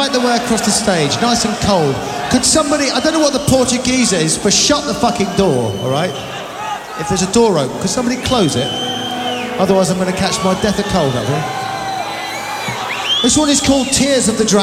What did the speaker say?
right the way across the stage, nice and cold. Could somebody, I don't know what the Portuguese is, but shut the fucking door, all right? If there's a door open, could somebody close it? Otherwise I'm going to catch my death of cold up here. This one is called Tears of the Dragon.